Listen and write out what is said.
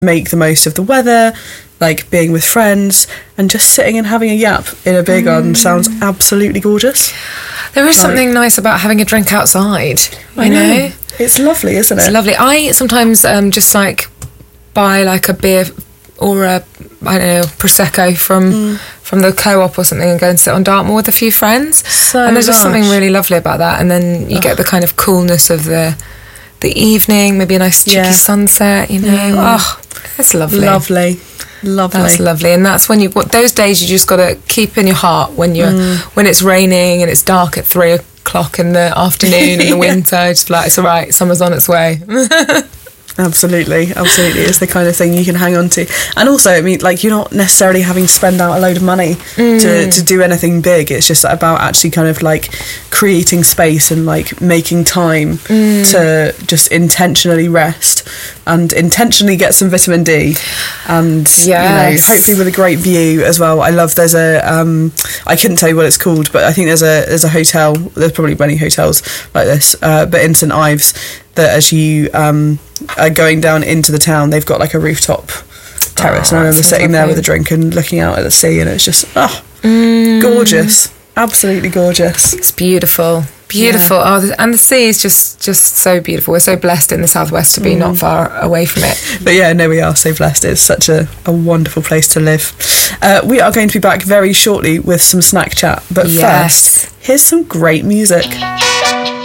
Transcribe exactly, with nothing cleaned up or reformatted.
make the most of the weather, like being with friends, and just sitting and having a yap in a beer garden sounds absolutely gorgeous. There is Like- something nice about having a drink outside, you I know. know? It's lovely, isn't it? It's lovely. I sometimes um, just like buy like a beer or a, I don't know, Prosecco from Mm. from the co-op or something and go and sit on Dartmoor with a few friends. So and there's just something lush. really lovely about that. And then you get the kind of coolness of the the evening, maybe a nice cheeky Yeah. sunset, you know. Mm. Oh, it's lovely. Lovely. Lovely. That's lovely. And that's when you, what, those days you just got to keep in your heart when you're, Mm. when it's raining and it's dark at three o'clock in the afternoon in the winter, just like, it's all right, summer's on its way. Absolutely, absolutely. It's the kind of thing you can hang on to. And also, I mean, like, you're not necessarily having to spend out a load of money to, to do anything big. It's just about actually kind of like creating space and like making time to just intentionally rest and intentionally get some vitamin D. And, Yes. you know, hopefully with a great view as well. I love, there's a, um, I couldn't tell you what it's called, but I think there's a, there's a hotel, there's probably many hotels like this, uh, but in St Ives, that as you um, are going down into the town, they've got like a rooftop terrace. Oh, and I remember sounds sitting there lovely. with a drink and looking out at the sea, and it's just, oh, Mm. gorgeous. Absolutely gorgeous. It's beautiful. Beautiful. Oh, the, and the sea is just, just so beautiful. We're so blessed in the southwest to be not far away from it. But yeah, no, we are so blessed. It's such a, a wonderful place to live. Uh, we are going to be back very shortly with some snack chat. But Yes. first, here's some great music.